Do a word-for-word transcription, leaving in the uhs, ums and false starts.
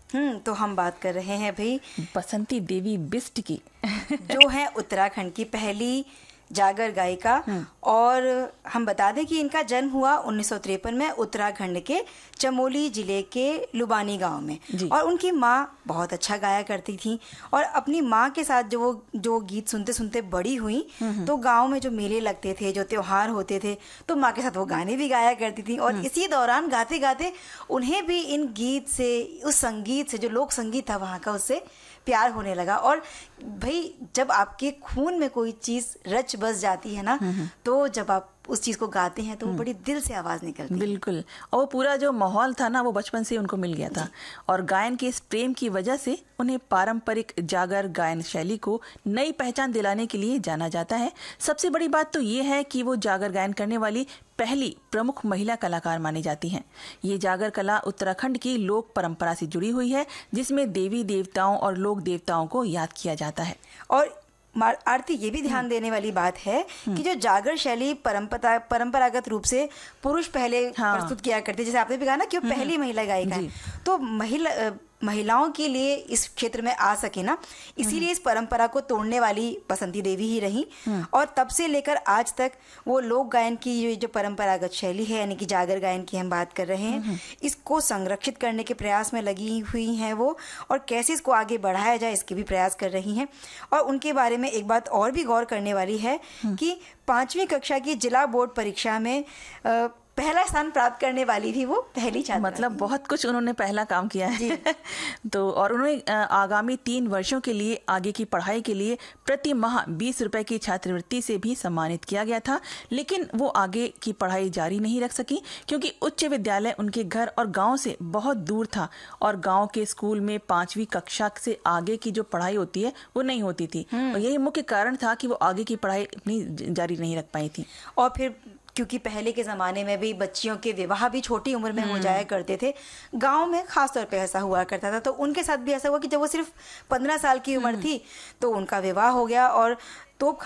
हम्म तो हम बात कर रहे हैं भाई बसंती देवी बिष्ट की जो है उत्तराखंड की पहली जागर गायिका। और हम बता दें कि इनका जन्म हुआ उन्नीस सौ तिरपन में उत्तराखंड के चमोली जिले के लुबानी गांव में। और उनकी माँ बहुत अच्छा गाया करती थी और अपनी माँ के साथ जो वो जो गीत सुनते सुनते बड़ी हुई, तो गांव में जो मेले लगते थे, जो त्योहार होते थे, तो माँ के साथ वो गाने भी गाया करती थी। और इसी दौरान गाते गाते उन्हें भी इन गीत से, उस संगीत से, जो लोक संगीत था वहाँ का, उससे प्यार होने लगा। और भाई जब आपके खून में कोई चीज रच बस जाती है ना, तो जब आप उस चीज को गाते हैं तो वो बड़ी दिल से आवाज निकलती है। बिल्कुल। और वो पूरा जो माहौल था ना, वो बचपन से उनको मिल गया था। और गायन के इस प्रेम की वजह से उन्हें पारंपरिक जागर गायन शैली को नई पहचान दिलाने के लिए जाना जाता है। सबसे बड़ी बात तो ये है कि वो जागर गायन करने वाली पहली प्रमुख महिला कलाकार मानी जाती हैं। ये जागर कला उत्तराखंड की लोक परंपरा से जुड़ी हुई है, जिसमें देवी देवताओं और लोक देवताओं को याद किया जाता है। और आरती, ये भी ध्यान देने वाली बात है कि जो जागर शैली परंपरा परंपरागत रूप से पुरुष पहले हाँ। प्रस्तुत किया करते, जैसे आपने भी कहा ना कि वो पहली महिला गायिका है, तो महिला महिलाओं के लिए इस क्षेत्र में आ सके ना, इसीलिए इस परंपरा को तोड़ने वाली बसंती देवी ही रही। और तब से लेकर आज तक वो लोक गायन की जो परंपरागत शैली है, यानी कि जागर गायन की हम बात कर रहे हैं, इसको संरक्षित करने के प्रयास में लगी हुई हैं वो, और कैसे इसको आगे बढ़ाया जाए इसके भी प्रयास कर रही हैं। और उनके बारे में एक बात और भी गौर करने वाली है कि पांचवी कक्षा की जिला बोर्ड परीक्षा में आ, पहला स्थान प्राप्त करने वाली थी वो पहली छात्रा। मतलब बहुत कुछ उन्होंने पहला काम किया है तो और उन्होंने आगामी तीन वर्षों के लिए आगे की पढ़ाई के लिए प्रति माह बीस रुपए की छात्रवृत्ति से भी सम्मानित किया गया था। लेकिन वो आगे की पढ़ाई जारी नहीं रख सकी, क्योंकि उच्च विद्यालय उनके घर और गांव से बहुत दूर था और गांव के स्कूल में पांचवी कक्षा से आगे की जो पढ़ाई होती है वो नहीं होती थी। और यही मुख्य कारण था कि वो आगे की पढ़ाई अपनी जारी नहीं रख पाई थी। और फिर क्योंकि पहले के ज़माने में भी बच्चियों के विवाह भी छोटी उम्र में हो जाया करते थे, गांव में खास तौर पे ऐसा हुआ करता था। तो उनके साथ भी ऐसा हुआ कि जब वो सिर्फ पंद्रह साल की उम्र थी तो उनका विवाह हो गया और तोप